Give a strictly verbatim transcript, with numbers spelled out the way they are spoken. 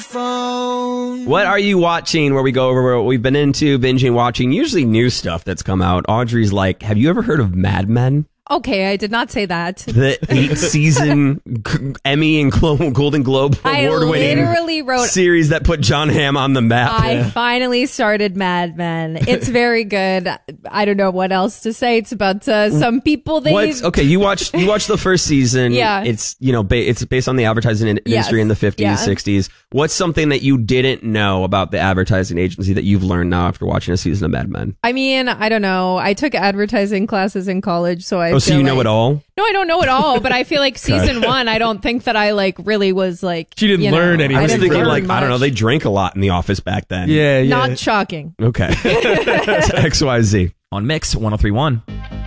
What are you watching? Where we go over what we've been into, binging, watching, usually new stuff that's come out. Audrey's like, have you ever heard of Mad Men? Okay, I did not say that. The eight season Emmy and Golden Globe award winning literally wrote series that put John Hamm on the map. I yeah. finally started Mad Men. It's very good. I don't know what else to say. It's about uh, some people. They What's, okay, you watched you watched the first season. Yeah, it's you know ba- it's based on the advertising industry yes. in the fifties, yeah. sixties. What's something that you didn't know about the advertising agency that you've learned now after watching a season of Mad Men? I mean, I don't know. I took advertising classes in college, so I. Oh, so you know like, it all? No, I don't know it all, but I feel like season one, I don't think that I like really was like. She didn't you learn know, anything. I was thinking like, much. I don't know, they drank a lot in the office back then. Yeah, yeah. Not shocking. Okay. X Y Z. On Mix one oh three point one.